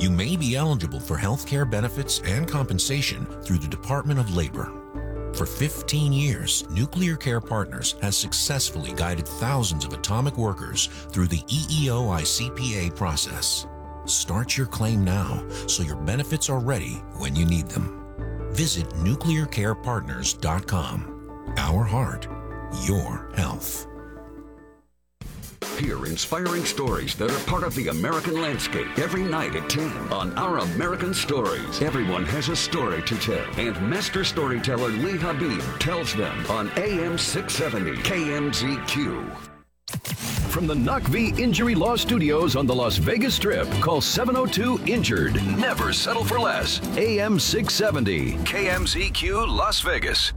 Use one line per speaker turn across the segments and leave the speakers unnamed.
You may be eligible for health care benefits and compensation through the Department of Labor. For 15 years, Nuclear Care Partners has successfully guided thousands of atomic workers through the EEO-ICPA process. Start your claim now so your benefits are ready when you need them. Visit nuclearcarepartners.com. Our heart, your health.
Hear inspiring stories that are part of the American landscape every night at 10 on Our American Stories. Everyone has a story to tell, and master storyteller Lee Habib tells them on AM 670 KMZQ.
From the Knock V Injury Law Studios on the Las Vegas Strip, call 702-INJURED. Never settle for less. AM 670 KMZQ Las Vegas.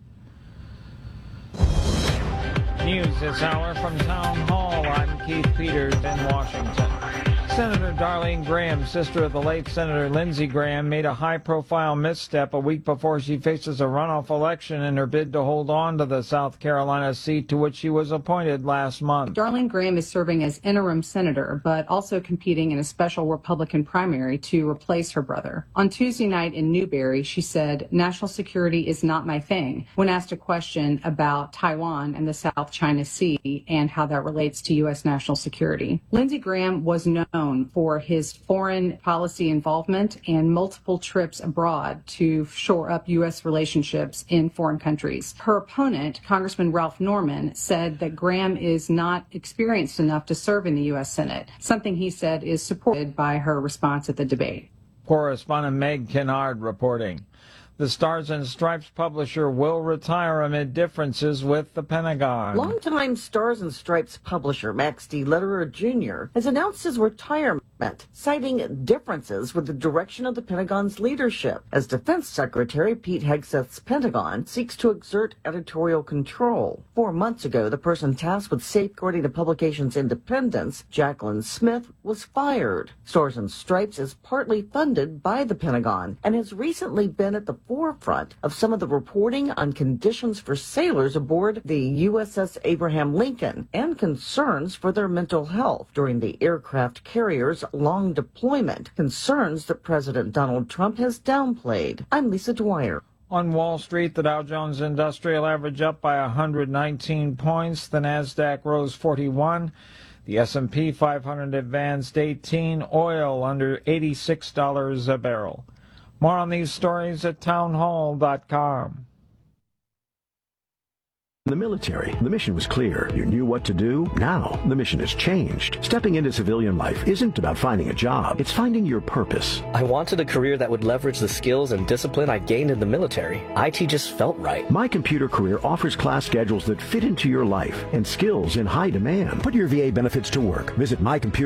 News this hour from Town Hall. I'm Keith Peters in Washington. Senator Darlene Graham, sister of the late Senator Lindsey Graham, made a high-profile misstep a week before she faces a runoff election in her bid to hold on to the South Carolina seat to which she was appointed last month.
Darlene Graham is serving as interim senator, but also competing in a special Republican primary to replace her brother. On Tuesday night in Newberry, she said, "National security is not my thing," when asked a question about Taiwan and the South China Sea and how that relates to U.S. national security. Lindsey Graham was known for his foreign policy involvement and multiple trips abroad to shore up U.S. relationships in foreign countries. Her opponent, Congressman Ralph Norman, said that Graham is not experienced enough to serve in the U.S. Senate, something he said is supported by her response at the debate.
Correspondent Meg Kennard reporting. The Stars and Stripes publisher will retire amid differences with the Pentagon.
Longtime Stars and Stripes publisher Max D. Lederer Jr. has announced his retirement, citing differences with the direction of the Pentagon's leadership, as Defense Secretary Pete Hegseth's Pentagon seeks to exert editorial control. 4 months ago, the person tasked with safeguarding the publication's independence, Jacqueline Smith, was fired. Stars and Stripes is partly funded by the Pentagon and has recently been at the forefront of some of the reporting on conditions for sailors aboard the USS Abraham Lincoln and concerns for their mental health during the aircraft carrier's long deployment, concerns that President Donald Trump has downplayed. I'm Lisa Dwyer.
On Wall Street, the Dow Jones Industrial Average up by 119 points. The Nasdaq rose 41. The S&P 500 advanced 18. Oil under $86 a barrel. More on these stories at townhall.com.
In the military, the mission was clear. You knew what to do. Now, the mission has changed. Stepping into civilian life isn't about finding a job. It's finding your purpose.
I wanted a career that would leverage the skills and discipline I gained in the military. IT just felt right.
My Computer Career offers class schedules that fit into your life and skills in high demand. Put your VA benefits to work. Visit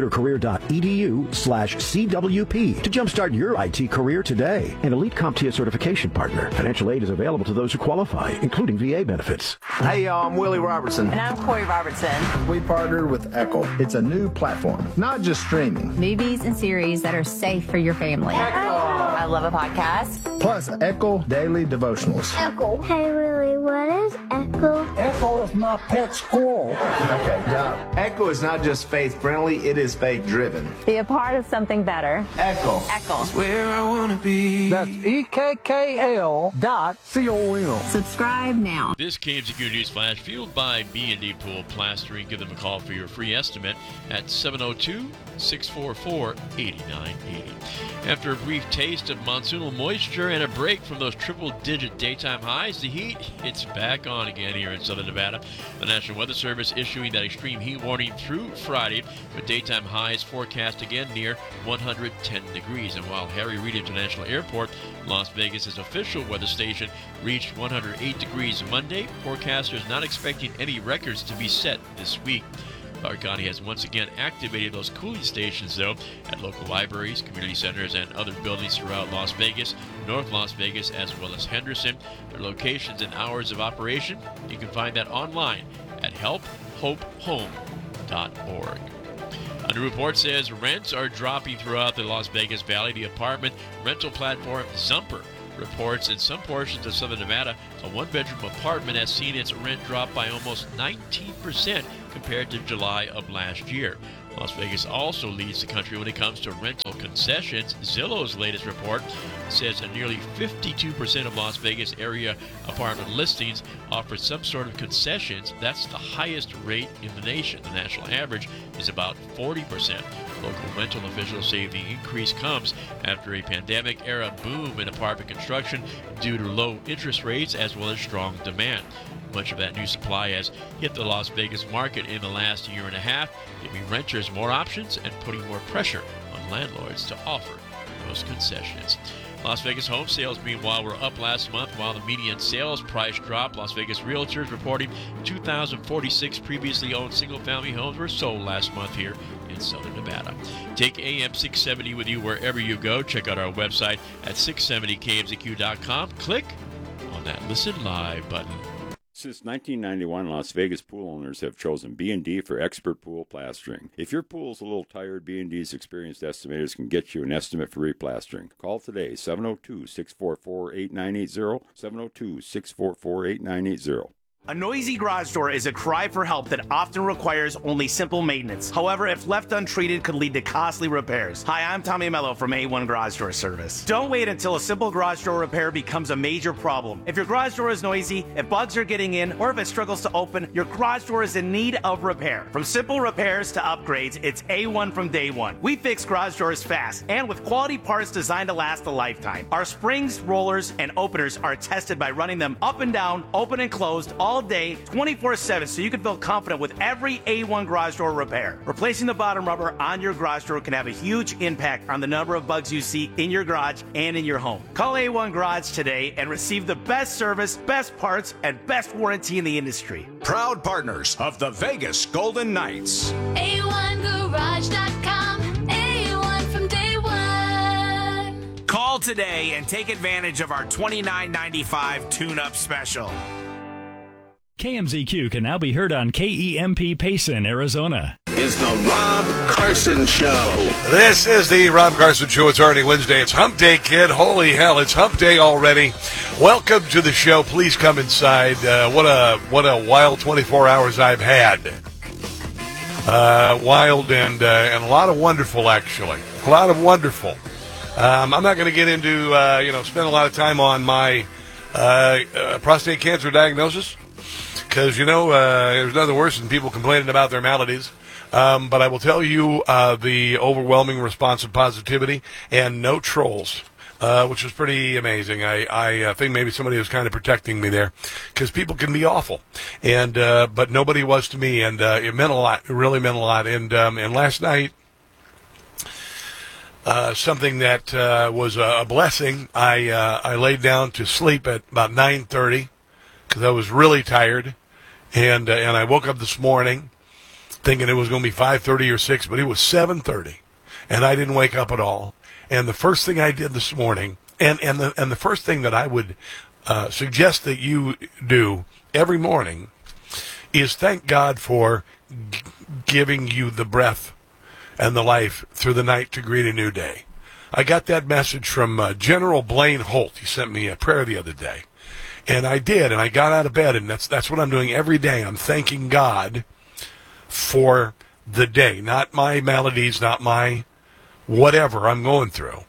mycomputercareer.edu/CWP to jumpstart your IT career today. An Elite CompTIA certification partner. Financial aid is available to those who qualify, including VA benefits.
Hey y'all, I'm Willie Robertson.
And I'm Corey Robertson.
We partnered with Echo. It's a new platform, not just streaming.
Movies and series that are safe for your family. Echo. I love a podcast.
Plus Echo Daily Devotionals.
Echo. Hey Willie, what is Echo?
Echo is my pet squirrel. Okay, now, Echo is not just faith-friendly, it is faith-driven.
Be a part of something better.
Echo.
Echo.
It's where I want to be.
That's EKKL.com.
Subscribe now.
This KMZQ News Flash, fueled by B&D Pool Plastering. Give them a call for your free estimate at 702-644-8980. After a brief taste of monsoonal moisture and a break from those triple-digit daytime highs, the heat, it's back on again here in southern Nevada. The National Weather Service issuing that extreme heat warning through Friday, with daytime highs forecast again near 110 degrees. And while Harry Reid International Airport, Las Vegas' official weather station, reached 108 degrees Monday, forecasters not expecting any records to be set this week. Clark County has once again activated those cooling stations, though, at local libraries, community centers, and other buildings throughout Las Vegas, North Las Vegas, as well as Henderson. Their locations and hours of operation, you can find that online at helphopehome.org. A new report says rents are dropping throughout the Las Vegas Valley. The apartment rental platform Zumper reports in some portions of southern Nevada, a one-bedroom apartment has seen its rent drop by almost 19% compared to July of last year. Las Vegas also leads the country when it comes to rental concessions. Zillow's latest report says that nearly 52% of Las Vegas area apartment listings offer some sort of concessions. That's the highest rate in the nation. The national average is about 40%. Local rental officials say the increase comes after a pandemic-era boom in apartment construction due to low interest rates as well as strong demand. Much of that new supply has hit the Las Vegas market in the last year and a half, giving renters more options and putting more pressure on landlords to offer those concessions. Las Vegas home sales, meanwhile, were up last month while the median sales price dropped. Las Vegas realtors reporting 2,046 previously owned single-family homes were sold last month here in Southern Nevada. Take AM 670 with you wherever you go. Check out our website at 670kmzq.com. Click on that Listen Live button.
Since 1991, Las Vegas pool owners have chosen B&D for expert pool plastering. If your pool's a little tired, B&D's experienced estimators can get you an estimate for replastering. Call today, 702-644-8980, 702-644-8980.
A noisy garage door is a cry for help that often requires only simple maintenance. However, if left untreated, could lead to costly repairs. Hi, I'm Tommy Mello from A1 Garage Door Service. Don't wait until a simple garage door repair becomes a major problem. If your garage door is noisy, if bugs are getting in, or if it struggles to open, your garage door is in need of repair. From simple repairs to upgrades, it's A1 from day one. We fix garage doors fast and with quality parts designed to last a lifetime. Our springs, rollers, and openers are tested by running them up and down, open and closed, all day, 24/7, so you can feel confident with every A1 garage door repair. Replacing the bottom rubber on your garage door can have a huge impact on the number of bugs you see in your garage and in your home. Call A1 Garage today and receive the best service, best parts, and best warranty in the industry.
Proud partners of the Vegas Golden Knights.
A1Garage.com. A1 from day one.
Call today and take advantage of our $29.95 tune-up special.
KMZQ can now be heard on KEMP Payson, Arizona.
It's the Rob Carson Show.
This is the Rob Carson Show. It's already Wednesday. It's Hump Day, kid. Holy hell, it's Hump Day already. Welcome to the show. Please come inside. What a wild 24 hours I've had. Wild and a lot of wonderful, actually. A lot of wonderful. I'm not going to get into, spend a lot of time on my prostate cancer diagnosis. Because, there's nothing worse than people complaining about their maladies. But I will tell you the overwhelming response of positivity and no trolls, which was pretty amazing. I think maybe somebody was kind of protecting me there because people can be awful. And but nobody was to me, and it meant a lot. It really meant a lot. And last night, something that was a blessing, I laid down to sleep at about 9:30 because I was really tired. And I woke up this morning thinking it was going to be 5:30 or 6, but it was 7:30, and I didn't wake up at all. And the first thing I did this morning, and the first thing that I would suggest that you do every morning, is thank God for giving you the breath and the life through the night to greet a new day. I got that message from General Blaine Holt. He sent me a prayer the other day. And I did, and I got out of bed, and that's what I'm doing every day. I'm thanking God for the day, not my maladies, not my whatever I'm going through.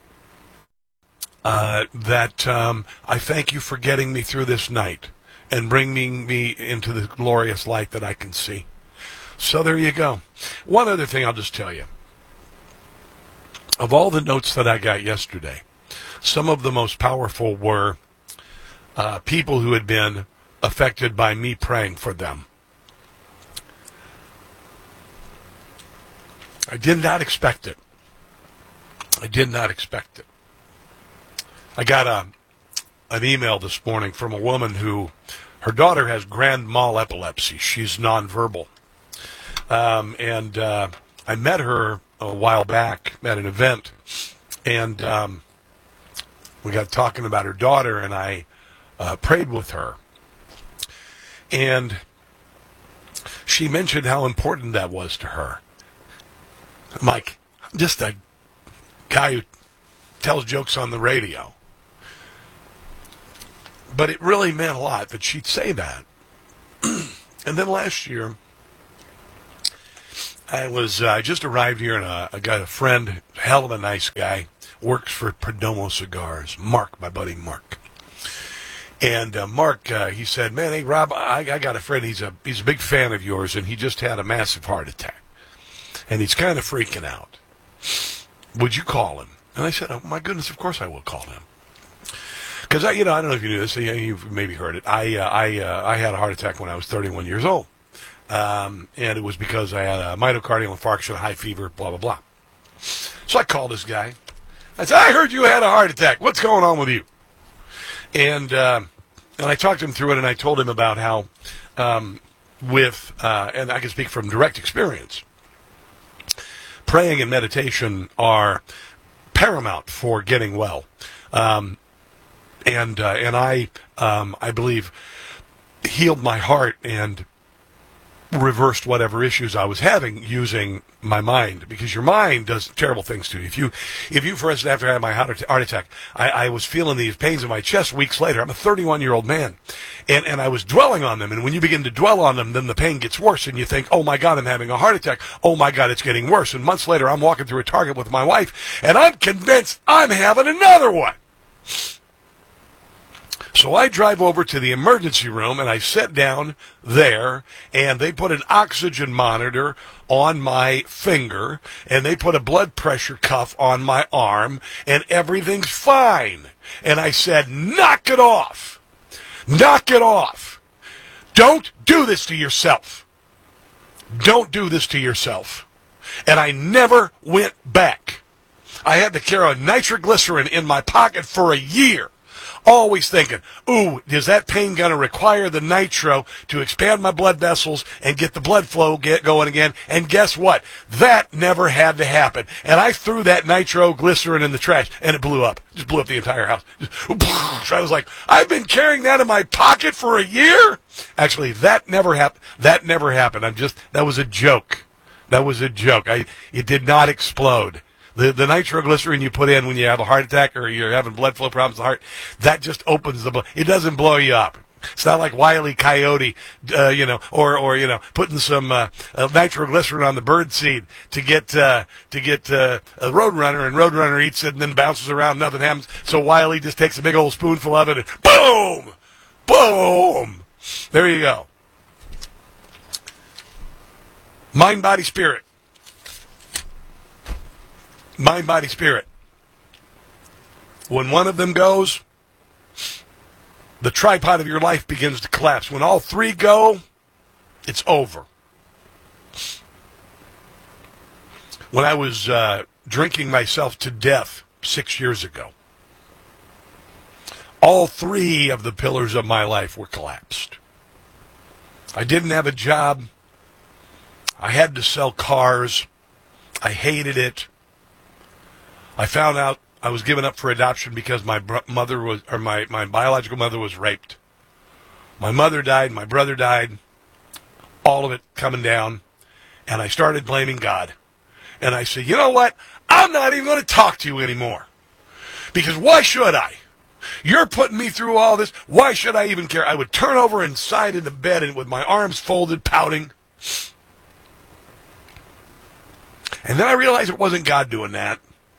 I thank you for getting me through this night and bringing me into the glorious light that I can see. So there you go. One other thing I'll just tell you. Of all the notes that I got yesterday, some of the most powerful were people who had been affected by me praying for them. I did not expect it. I did not expect it. I got an email this morning from a woman who, her daughter has grand mal epilepsy. She's nonverbal. And I met her a while back at an event, and we got talking about her daughter, and I prayed with her. And she mentioned how important that was to her. I'm like, I'm just a guy who tells jokes on the radio. But it really meant a lot that she'd say that. And then last year, I just arrived here, and I got a friend, hell of a nice guy, works for Perdomo Cigars. Mark, my buddy Mark. And Mark, he said, "Man, hey Rob, I got a friend. He's a big fan of yours, and he just had a massive heart attack, and he's kind of freaking out. Would you call him?" And I said, "Oh my goodness, of course I will call him." Because I don't know if you knew this. You've maybe heard it. I had a heart attack when I was 31 years old, and it was because I had a myocardial infarction, high fever, blah blah blah. So I called this guy. I said, "I heard you had a heart attack. What's going on with you?" And I talked him through it, and I told him about how, and I can speak from direct experience, praying and meditation are paramount for getting well. And I believe healed my heart and reversed whatever issues I was having using my mind, because your mind does terrible things to you. If you, for instance, after I had my heart attack, I was feeling these pains in my chest weeks later. I'm a 31-year-old man, and I was dwelling on them. And when you begin to dwell on them, then the pain gets worse, and you think, "Oh my God, I'm having a heart attack. Oh my God, it's getting worse." And months later, I'm walking through a Target with my wife, and I'm convinced I'm having another one. So I drive over to the emergency room, and I sit down there, and they put an oxygen monitor on my finger, and they put a blood pressure cuff on my arm, and everything's fine. And I said, "Knock it off. Knock it off. Don't do this to yourself. Don't do this to yourself." And I never went back. I had to carry nitroglycerin in my pocket for a year. Always thinking, "Ooh, is that pain going to require the nitro to expand my blood vessels and get the blood flow going again?" And guess what? That never had to happen. And I threw that nitroglycerin in the trash, and it blew up. Just blew up the entire house. I was like, I've been carrying that in my pocket for a year? Actually, that never happened. That never happened. That was a joke. That was a joke. It did not explode. The nitroglycerin you put in when you have a heart attack or you're having blood flow problems in the heart, that just opens the blood. It doesn't blow you up. It's not like Wile E. Coyote, or putting some nitroglycerin on the bird seed to get a Roadrunner, and Roadrunner eats it and then bounces around, nothing happens. So Wile E. just takes a big old spoonful of it and boom, boom. There you go. Mind, body, spirit. Mind, body, spirit. When one of them goes, the tripod of your life begins to collapse. When all three go, it's over. When I was drinking myself to death 6 years ago, all three of the pillars of my life were collapsed. I didn't have a job. I had to sell cars. I hated it. I found out I was given up for adoption because my biological mother was raped. My mother died, my brother died, all of it coming down, and I started blaming God. And I said, "You know what? I'm not even going to talk to you anymore. Because why should I? You're putting me through all this. Why should I even care?" I would turn over and side in the bed and with my arms folded, pouting. And then I realized it wasn't God doing that.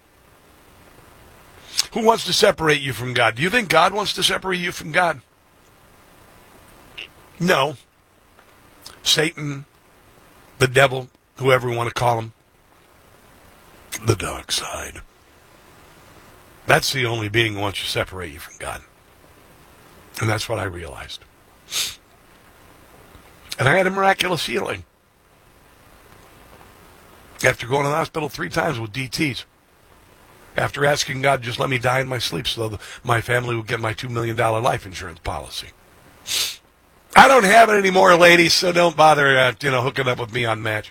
Who wants to separate you from God? Do you think God wants to separate you from God? No. Satan, the devil, whoever you want to call him, the dark side. That's the only being who wants to separate you from God. And that's what I realized. And I had a miraculous healing. After going to the hospital 3 times with DTs. After asking God, just let me die in my sleep so my family would get my $2 million life insurance policy. I don't have it anymore, ladies, so don't bother hooking up with me on Match.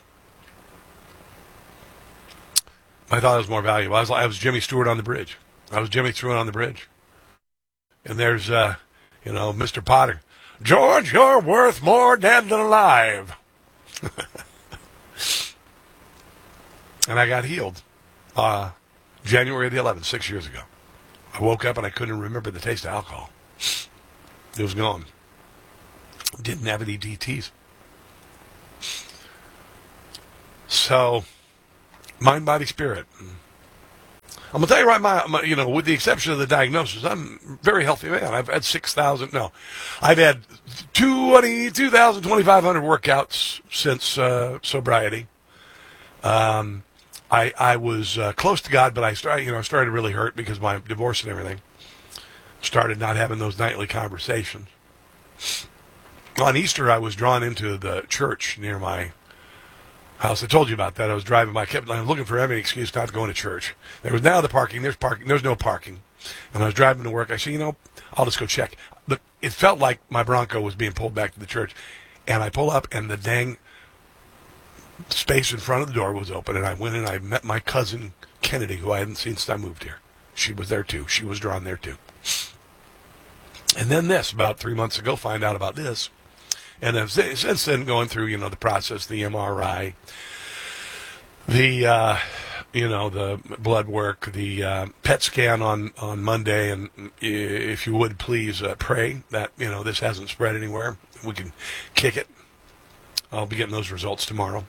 I thought it was more valuable. I was Jimmy Stewart on the bridge. I was Jimmy Stewart on the bridge. And there's, Mr. Potter. "George, you're worth more dead than alive." And I got healed. January the 11th, 6 years ago. I woke up and I couldn't remember the taste of alcohol. It was gone. Didn't have any DTs. So, mind, body, spirit. I'm going to tell you right now, with the exception of the diagnosis, I'm a very healthy man. I've had 2,500 workouts since sobriety. I was close to God, but I started to really hurt because of my divorce and everything. Started not having those nightly conversations. On Easter, I was drawn into the church near my house. I told you about that. I was driving by. I was looking for every excuse not to go into church. There was now the parking. There's parking. There's no parking. And I was driving to work. I said, I'll just go check. Look, it felt like my Bronco was being pulled back to the church. And I pull up, and the dang space in front of the door was open. And I went and I met my cousin, Kennedy, who I hadn't seen since I moved here. She was there, too. She was drawn there, too. And then about 3 months ago, find out about this. And since then, going through, the process, the MRI, the blood work, the PET scan on Monday, and if you would please pray that, this hasn't spread anywhere. We can kick it. I'll be getting those results tomorrow.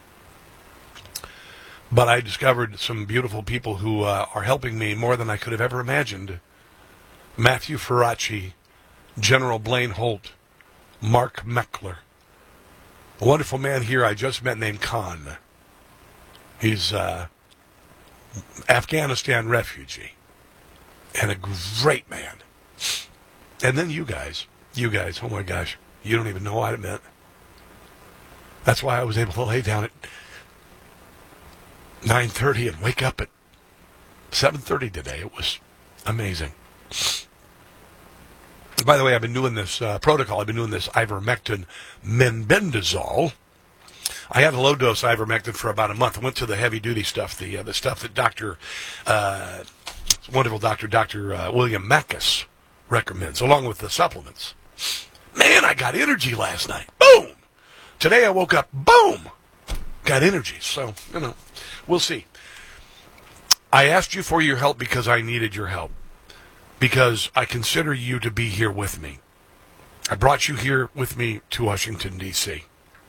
But I discovered some beautiful people who are helping me more than I could have ever imagined. Matthew Ferracci, General Blaine Holt, Mark Meckler, a wonderful man here I just met named Khan. He's Afghanistan refugee and a great man. And then you guys, oh my gosh, you don't even know what it meant. That's why I was able to lay down at 9:30 and wake up at 7:30 today. It was amazing. By the way, I've been doing this protocol. I've been doing this ivermectin menbendazole. I had a low-dose ivermectin for about a month. I went to the heavy-duty stuff, the stuff that wonderful Dr. William Mackes recommends, along with the supplements. Man, I got energy last night. Boom! Today I woke up, boom! Got energy. So, we'll see. I asked you for your help because I needed your help. Because I consider you to be here with me. I brought you here with me to Washington, D.C.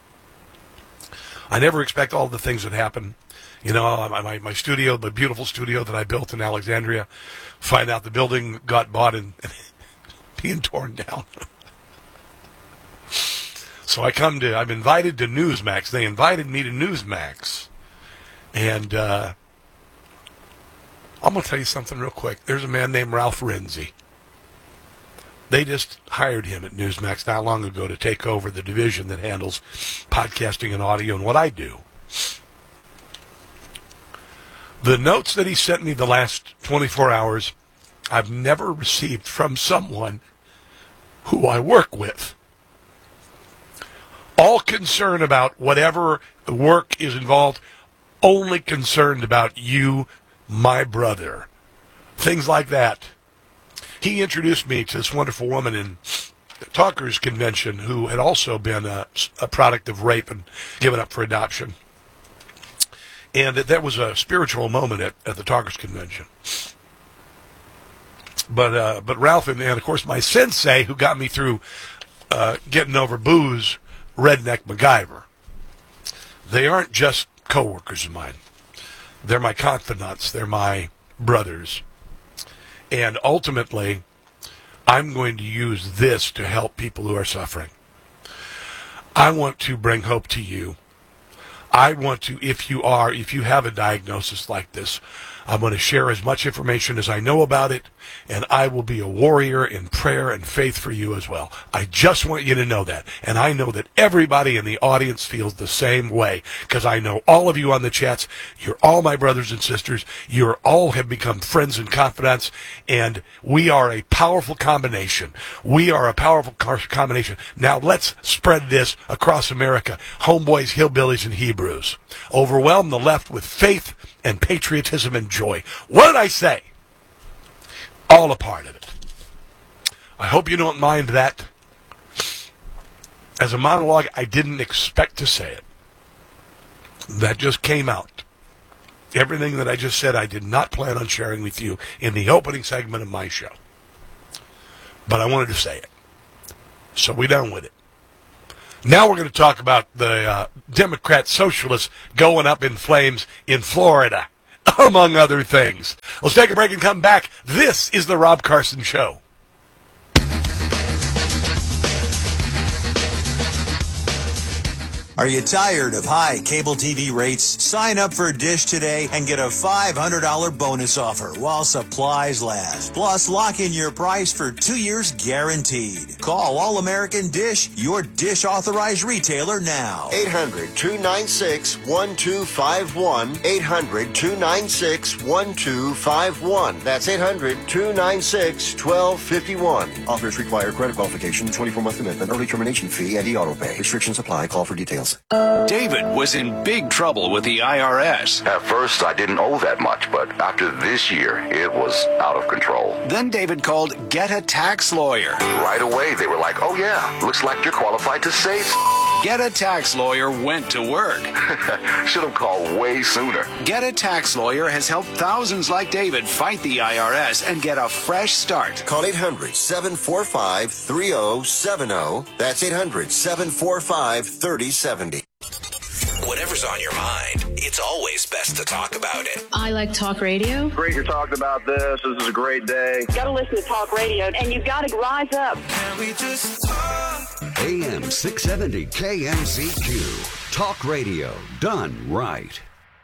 I never expect all the things that happen. My studio, the beautiful studio that I built in Alexandria, find out the building got bought and being torn down. So I'm invited to Newsmax. They invited me to Newsmax. And I'm going to tell you something real quick. There's a man named Ralph Renzi. They just hired him at Newsmax not long ago to take over the division that handles podcasting and audio and what I do. The notes that he sent me the last 24 hours, I've never received from someone who I work with. All concerned about whatever work is involved, only concerned about you, my brother. Things like that. He introduced me to this wonderful woman in the Talkers Convention who had also been a product of rape and given up for adoption. And that was a spiritual moment at the Talkers Convention. But Ralph and of course my sensei who got me through getting over booze, Redneck MacGyver. They aren't just co-workers of mine. They're my confidants. They're my brothers. And ultimately, I'm going to use this to help people who are suffering. I want to bring hope to you. I want to, if you have a diagnosis like this, I'm going to share as much information as I know about it, and I will be a warrior in prayer and faith for you as well. I just want you to know that. And I know that everybody in the audience feels the same way, because I know all of you on the chats. You're all my brothers and sisters. You all have become friends and confidants, and we are a powerful combination. We are a powerful combination. Now let's spread this across America. Homeboys, hillbillies, and Hebrews. Overwhelm the left with faith and patriotism and joy. What did I say? All a part of it. I hope you don't mind that. As a monologue, I didn't expect to say it. That just came out. Everything that I just said, I did not plan on sharing with you in the opening segment of my show. But I wanted to say it. So we're done with it. Now we're going to talk about the Democrat socialists going up in flames in Florida, among other things. Let's take a break and come back. This is the Rob Carson Show.
Are you tired of high cable TV rates? Sign up for Dish today and get a $500 bonus offer while supplies last. Plus, lock in your price for 2 years guaranteed. Call All-American Dish, your Dish authorized retailer now.
800-296-1251. 800-296-1251. That's 800-296-1251. Offers require credit qualification, 24-month commitment, early termination fee, and e-auto pay. Restrictions apply. Call for details.
David was in big trouble with the IRS.
At first, I didn't owe that much, but after this year, it was out of control.
Then David called Get a Tax Lawyer.
Right away, they were like, oh yeah, looks like you're qualified to save.
Get a Tax Lawyer went to work.
Should have called way sooner.
Get a Tax Lawyer has helped thousands like David fight the IRS and get a fresh start.
Call 800-745-3070. That's 800-745-3070.
Whatever's on your mind, it's always best to talk about it.
I like talk radio.
Great you're talking about this. This is a great day.
Got to listen to talk radio, and you've got to rise up.
Can we just talk?
AM 670 KMZQ. Talk radio done right.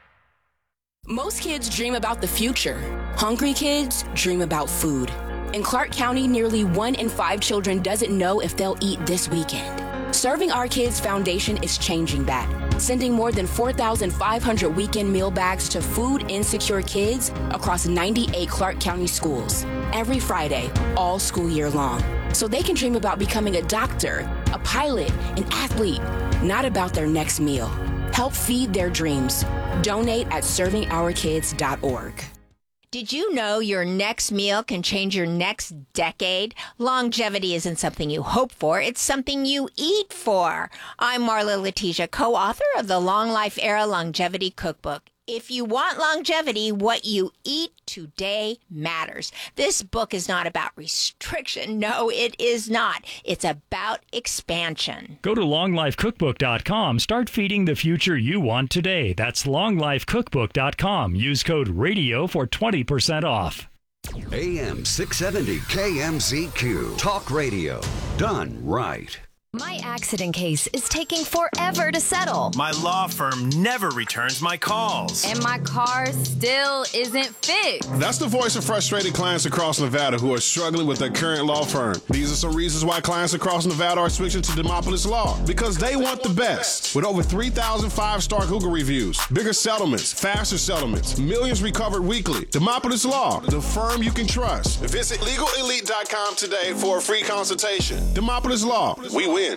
Most kids dream about the future. Hungry kids dream about food. In Clark County, nearly 1 in 5 children doesn't know if they'll eat this weekend. Serving Our Kids Foundation is changing that, sending more than 4,500 weekend meal bags to food insecure kids across 98 Clark County schools every Friday, all school year long, so they can dream about becoming a doctor, a pilot, an athlete, not about their next meal. Help feed their dreams. Donate at servingourkids.org.
Did you know your next meal can change your next decade? Longevity isn't something you hope for, it's something you eat for. I'm Marla Letitia, co-author of the Long Life Era Longevity Cookbook. If you want longevity, what you eat today matters. This book is not about restriction. No, it is not. It's about expansion.
Go to longlifecookbook.com. Start feeding the future you want today. That's longlifecookbook.com. Use code RADIO for 20% off.
AM 670 KMZQ. Talk radio done right.
My accident case is taking forever to settle.
My law firm never returns my calls.
And my car still isn't fixed.
That's the voice of frustrated clients across Nevada who are struggling with their current law firm. These are some reasons why clients across Nevada are switching to Demopolis Law. Because they want the best. With over 3,000 5-star Google reviews, bigger settlements, faster settlements, millions recovered weekly. Demopolis Law, the firm you can trust. Visit LegalElite.com today for a free consultation. Demopolis Law, we win.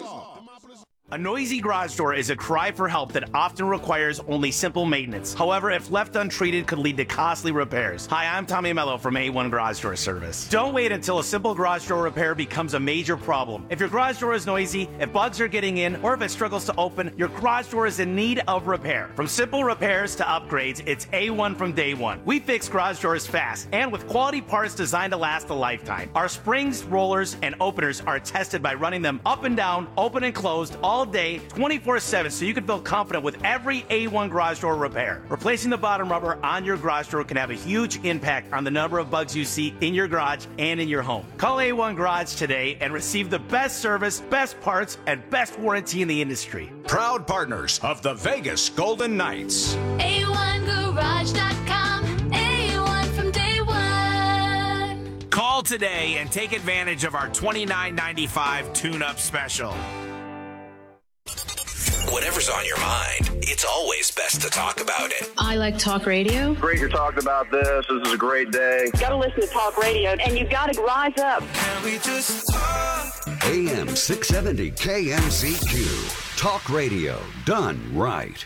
A noisy garage door is a cry for help that often requires only simple maintenance. However, if left untreated, could lead to costly repairs. Hi, I'm Tommy Mello from A1 Garage Door Service. Don't wait until a simple garage door repair becomes a major problem. If your garage door is noisy, if bugs are getting in, or if it struggles to open, your garage door is in need of repair. From simple repairs to upgrades, it's A1 from day one. We fix garage doors fast and with quality parts designed to last a lifetime. Our springs, rollers, and openers are tested by running them up and down, open and closed, all day, 24/7, so you can feel confident with every A1 garage door repair. Replacing the bottom rubber on your garage door can have a huge impact on the number of bugs you see in your garage and in your home. Call A1 Garage today and receive the best service, best parts, and best warranty in the industry.
Proud partners of the Vegas Golden Knights.
A1Garage.com. A1 from day one.
Call today and take advantage of our $29.95 tune-up special.
Whatever's on your mind, it's always best to talk about it.
I like talk radio.
Great you're talking about this. This is a great day.
Got to listen to talk radio, and you've got to rise up.
Can we just talk?
AM 670 KMZQ. Talk radio done right.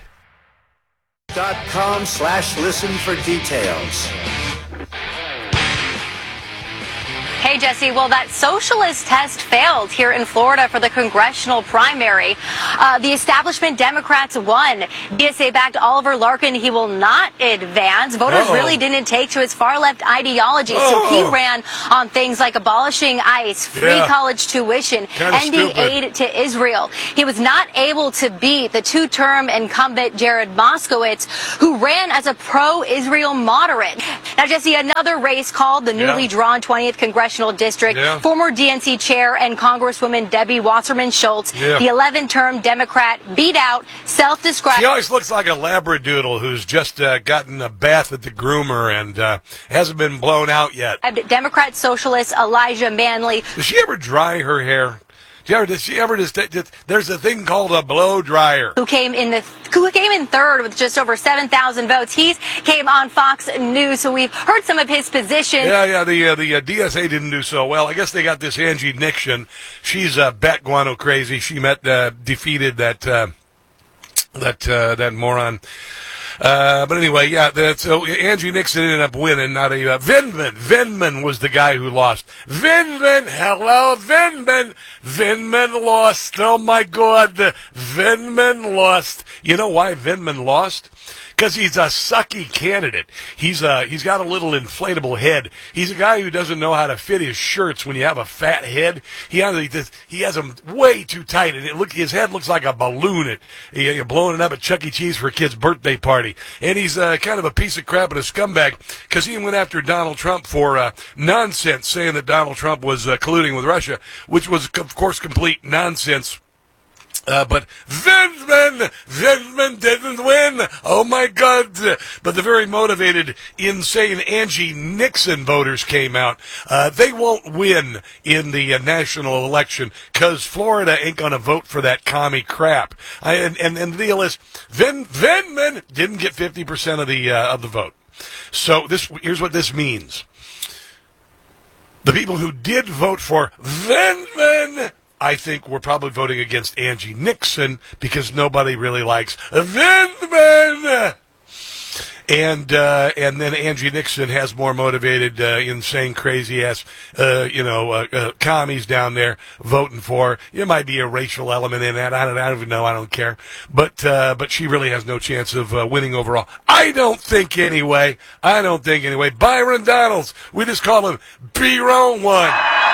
.com/listen for details.
Okay, Jesse, well, that socialist test failed here in Florida for the congressional primary. The establishment Democrats won. DSA-backed Oliver Larkin, he will not advance. Voters really didn't take to his far-left ideology, so he ran on things like abolishing ICE, free college tuition, ending aid to Israel. He was not able to beat the two-term incumbent Jared Moskowitz, who ran as a pro-Israel moderate. Now, Jesse, another race called the newly drawn 20th Congressional District. Former DNC chair and Congresswoman Debbie Wasserman Schultz, the 11-term Democrat, beat out self-described.
She always looks like a labradoodle who's just gotten a bath at the groomer and hasn't been blown out yet.
Democrat socialist Elijah Manley.
Does she ever dry her hair? Does she ever just there's a thing called a blow dryer.
Who came in third with just over 7,000 votes. He came on Fox News, so we've heard some of his position.
Yeah, the DSA didn't do so well. I guess they got this Angie Nixon. She's bat guano crazy. She defeated that moron. But anyway, so Angie Nixon ended up winning, not a Vindman. Vindman was the guy who lost. Vindman, hello, Vindman. Vindman lost. Oh my God, Vindman lost. You know why Vindman lost? Because he's a sucky candidate. He's got a little inflatable head. He's a guy who doesn't know how to fit his shirts when you have a fat head. He has them way too tight, and his head looks like a balloon. You're blowing it up at Chuck E. Cheese for a kid's birthday party. And he's kind of a piece of crap and a scumbag because he went after Donald Trump for nonsense, saying that Donald Trump was colluding with Russia, which was, of course, complete nonsense. But Vindman didn't win. Oh my God. But the very motivated, insane Angie Nixon voters came out. They won't win in the national election because Florida ain't going to vote for that commie crap. And the deal is, Vindman didn't get 50% of the vote. So here's what this means. The people who did vote for Vindman, I think we're probably voting against Angie Nixon because nobody really likes Vindman. And then Angie Nixon has more motivated, insane, crazy-ass, commies down there voting for. There might be a racial element in that. I don't even know. I don't care. But she really has no chance of winning overall. I don't think anyway. Byron Donalds. We just call him B-Wrong One.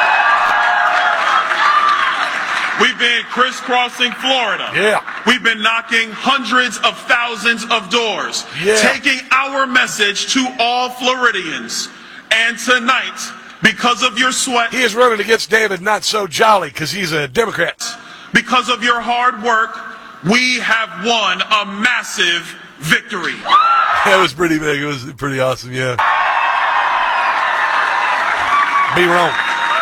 We've been crisscrossing Florida.
Yeah.
We've been knocking hundreds of thousands of doors.
Yeah.
Taking our message to all Floridians. And tonight, because of your sweat.
He is running against David Not So Jolly because he's a Democrat.
Because of your hard work, we have won a massive victory.
That was pretty big. It was pretty awesome, yeah. Be wrong.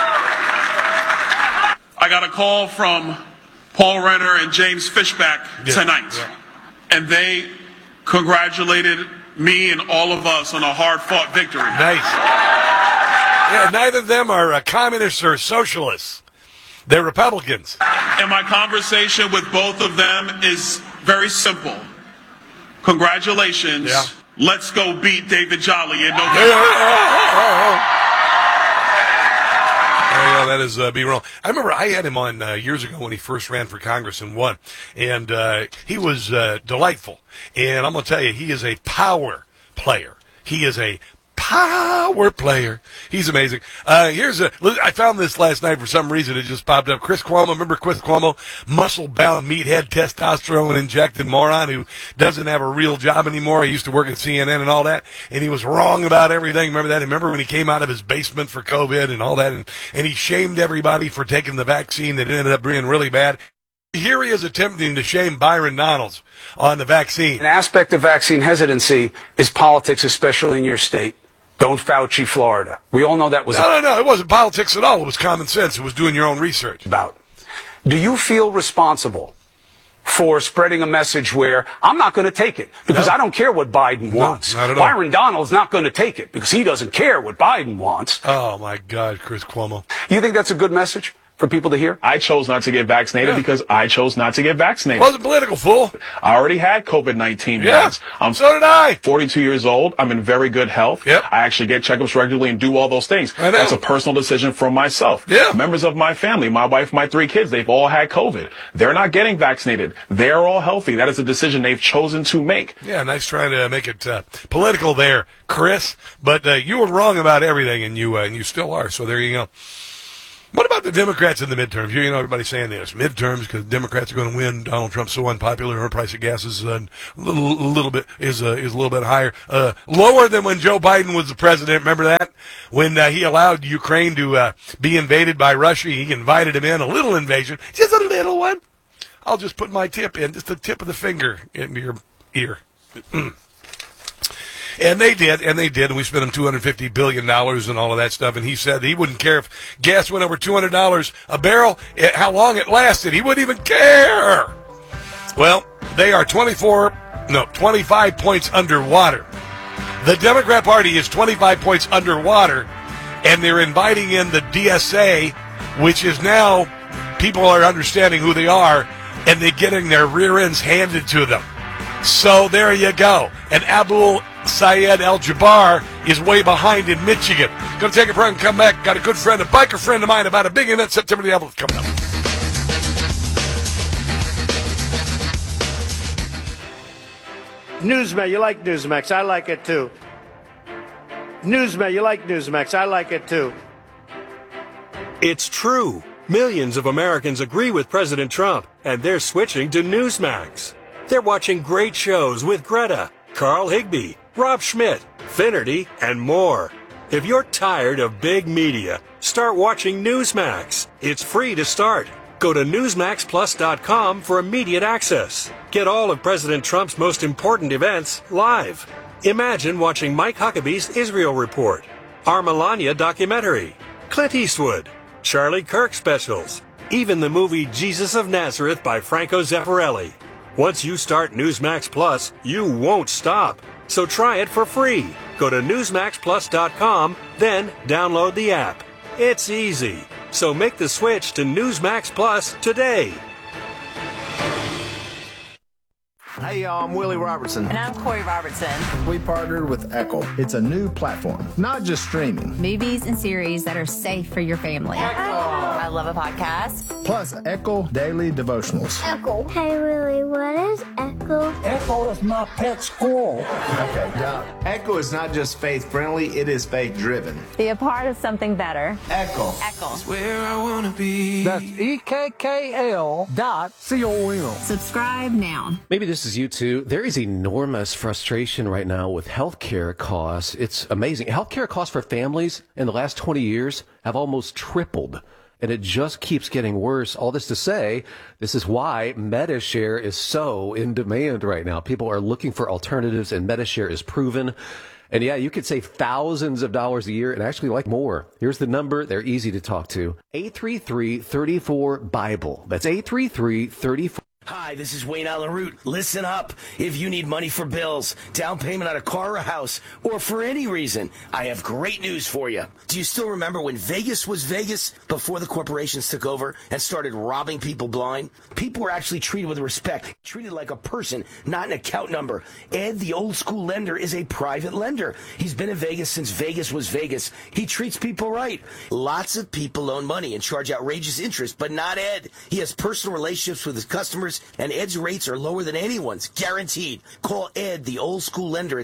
I got a call from Paul Renner and James Fishback tonight, and they congratulated me and all of us on a hard-fought victory.
Nice. Yeah, neither of them are communists or socialists. They're Republicans.
And my conversation with both of them is very simple. Congratulations.
Yeah.
Let's go beat David Jolly in November.
Yeah, that is be wrong. I remember I had him on years ago when he first ran for Congress and won, and he was delightful. And I'm going to tell you, he is a power player. He is a power player. He's amazing. I found this last night for some reason. It just popped up. Chris Cuomo, remember Chris Cuomo? Muscle-bound, meathead, testosterone-injected moron who doesn't have a real job anymore. He used to work at CNN and all that, and he was wrong about everything. Remember that? Remember when he came out of his basement for COVID and all that, and he shamed everybody for taking the vaccine that ended up being really bad? Here he is attempting to shame Byron Donalds on the vaccine.
An aspect of vaccine hesitancy is politics, especially in your state. Don't Fauci, Florida. We all know that was...
No, it wasn't politics at all. It was common sense. It was doing your own research.
Do you feel responsible for spreading a message where I'm not going to take it because I don't care what Biden wants?
Not at all.
Byron Donald's not going to take it because he doesn't care what Biden wants.
Oh, my God, Chris Cuomo.
You think that's a good message? for people to hear?
I chose not to get vaccinated because I chose not to get vaccinated.
Wasn't political, fool.
I already had COVID-19
Yeah,
once.
so did I.
42 years old. I'm in very good health.
Yep.
I actually get checkups regularly and do all those things.
I know.
That's a personal decision from myself.
Yeah.
Members of my family, my wife, my 3 kids, they've all had COVID. They're not getting vaccinated. They're all healthy. That is a decision they've chosen to make.
Yeah, nice trying to make it political there, Chris. But you were wrong about everything, and you still are. So there you go. What about the Democrats in the midterms? You know, everybody's saying this. Midterms, because Democrats are going to win. Donald Trump's so unpopular. Her price of gas is a little bit higher. Lower than when Joe Biden was the president. Remember that? When he allowed Ukraine to be invaded by Russia, he invited him in. A little invasion. Just a little one. I'll just put my tip in. Just the tip of the finger into your ear. And they did, and we spent him $250 billion and all of that stuff, and he said he wouldn't care if gas went over $200 a barrel, how long it lasted. He wouldn't even care. Well, they are 25 points underwater. The Democrat Party is 25 points underwater, and they're inviting in the DSA, which is now, people are understanding who they are, and they're getting their rear ends handed to them. So there you go. And Abul Syed Al-Jabbar is way behind in Michigan. Going to take a break and come back. Got a good friend, a biker friend of mine, about a big event September the 11th coming up.
Newsmax, you like Newsmax. I like it too. Newsmax, you like Newsmax. I like it too.
It's true. Millions of Americans agree with President Trump, and they're switching to Newsmax. They're watching great shows with Greta, Carl Higbie, Rob Schmidt, Finnerty, and more. If you're tired of big media, start watching Newsmax. It's free to start. Go to NewsmaxPlus.com for immediate access. Get all of President Trump's most important events live. Imagine watching Mike Huckabee's Israel Report, our Melania documentary, Clint Eastwood, Charlie Kirk specials, even the movie Jesus of Nazareth by Franco Zeffirelli. Once you start Newsmax Plus, you won't stop. So try it for free. Go to NewsmaxPlus.com, then download the app. It's easy. So make the switch to Newsmax Plus today.
Hey, y'all, I'm Willie Robertson.
And I'm Corey Robertson.
We partnered with Echo. It's a new platform, not just streaming.
Movies and series that are safe for your family. I love a podcast.
Plus, Echo Daily Devotionals.
Echo. Hey, Willie, what is Echo?
Echo is my pet squirrel. Okay, now, Echo is not just faith-friendly, it is faith-driven.
Be a part of something better.
Echo.
Echo.
Where I want to be.
That's
EKKL.com.
Subscribe now.
Maybe this is you too. There is enormous frustration right now with healthcare costs. It's amazing. Healthcare costs for families in the last 20 years have almost tripled, and it just keeps getting worse. All this to say, this is why MediShare is so in demand right now. People are looking for alternatives, and MediShare is proven. And yeah, you could save thousands of dollars a year and actually like more. Here's the number. They're easy to talk to. 833-34-BIBLE. That's 833-34.
Hi, this is Wayne Allen Root. Listen up. If you need money for bills, down payment on a car or house, or for any reason, I have great news for you. Do you still remember when Vegas was Vegas before the corporations took over and started robbing people blind? People were actually treated with respect, treated like a person, not an account number. Ed, the old school lender, is a private lender. He's been in Vegas since Vegas was Vegas. He treats people right. Lots of people loan money and charge outrageous interest, but not Ed. He has personal relationships with his customers, and Ed's rates are lower than anyone's, guaranteed. Call Ed, the old school lender, at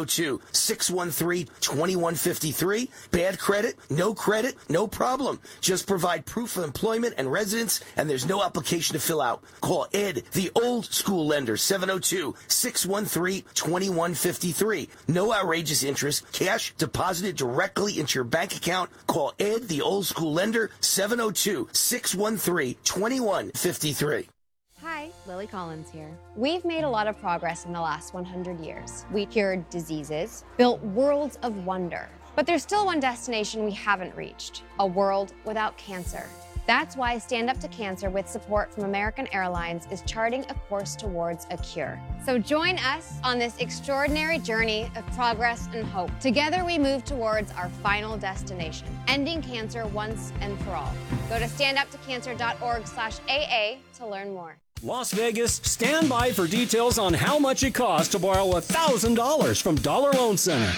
702-613-2153. Bad credit, no problem. Just provide proof of employment and residence, and there's no application to fill out. Call Ed, the old school lender, 702-613-2153. No outrageous interest, cash deposited directly into your bank account. Call Ed, the old school lender, 702-613-2153.
Hi, Lily Collins here. We've made a lot of progress in the last 100 years. We cured diseases, built worlds of wonder. But there's still one destination we haven't reached, a world without cancer. That's why Stand Up to Cancer, with support from American Airlines, is charting a course towards a cure. So join us on this extraordinary journey of progress and hope. Together we move towards our final destination, ending cancer once and for all. Go to standuptocancer.org/AA to learn more.
Las Vegas, stand by for details on how much it costs to borrow $1,000 from Dollar Loan Center.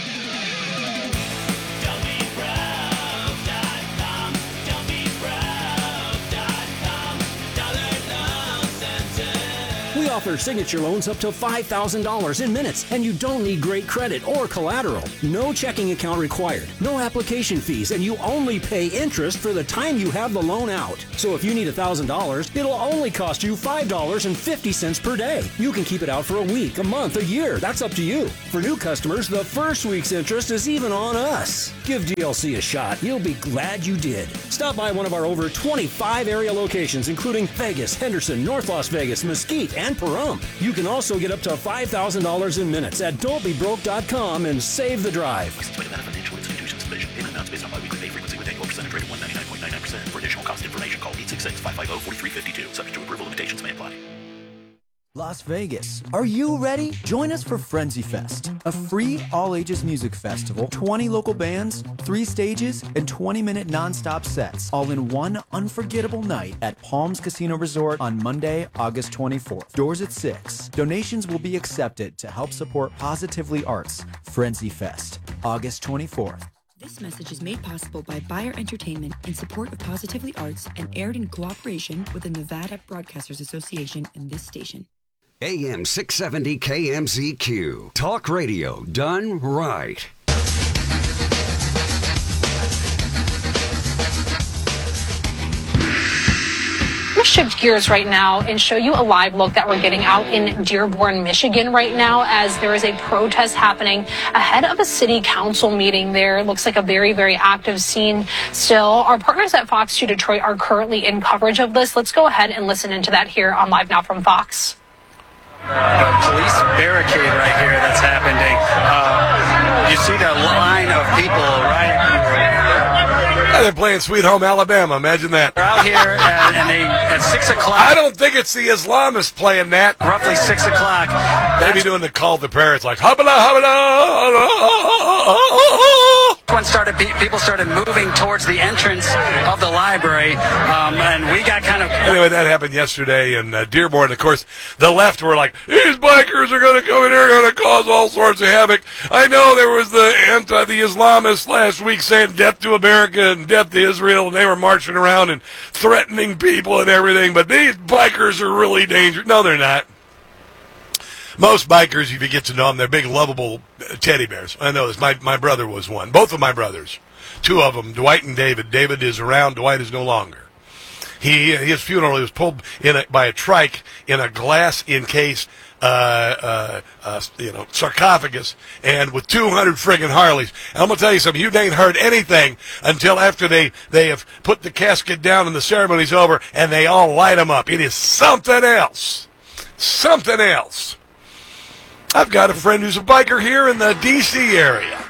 We offer signature loans up to $5,000 in minutes, and you don't need great credit or collateral. No checking account required, no application fees, and you only pay interest for the time you have the loan out. So if you need $1,000, it'll only cost you $5.50 per day. You can keep it out for a week, a month, a year. That's up to you. For new customers, the first week's interest is even on us. Give DLC a shot. You'll be glad you did. Stop by one of our over 25 area locations, including Vegas, Henderson, North Las Vegas, Mesquite, and Pahrump. You can also get up to $5,000 in minutes at don'tbebroke.com and save the drive.
Licensed by Nevada Financial Institutions Division. Payment amounts based on biweekly pay frequency with annual percentage rate of 199.99%. For additional cost information, call 866-550-4352. Subject to approval, limitations may apply.
Las Vegas. Are you ready? Join us for Frenzy Fest, a free all-ages music festival, 20 local bands, 3 stages, and 20-minute non-stop sets, all in one unforgettable night at Palms Casino Resort on Monday, August 24th. Doors at 6. Donations will be accepted to help support Positively Arts. Frenzy Fest, August 24th.
This message is made possible by Bayer Entertainment in support of Positively Arts and aired in cooperation with the Nevada Broadcasters Association and this station.
AM 670 KMZQ. Talk radio done right.
Let's shift gears right now and show you a live look that we're getting out in Dearborn, Michigan right now, as there is a protest happening ahead of a city council meeting there. It looks like a very, very active scene still. Our partners at Fox 2 Detroit are currently in coverage of this. Let's go ahead and listen into that here on Live Now from Fox.
Police barricade right here that's happening. You see the line of people
They're playing Sweet Home Alabama. Imagine that.
They're out here and they at 6 o'clock.
I don't think it's the Islamists playing that.
Roughly 6 o'clock.
Maybe doing the call to prayer. It's like habala habala.
People started moving towards the entrance of the library, and we got kind of.
Anyway, that happened yesterday in Dearborn. Of course, the left were like, these bikers are going to come in here, going to cause all sorts of havoc. I know there was the Islamists last week saying death to America and death to Israel, and they were marching around and threatening people and everything, but these bikers are really dangerous. No, they're not. Most bikers, if you get to know them, they're big, lovable teddy bears. I know this. My brother was one. Both of my brothers. 2 of them, Dwight and David. David is around. Dwight is no longer. His funeral, he was pulled by a trike in a glass-encased sarcophagus, and with 200 friggin' Harleys. And I'm going to tell you something, you ain't heard anything until after they have put the casket down and the ceremony's over, and they all light them up. It is something else. Something else. I've got a friend who's a biker here in the D.C. area.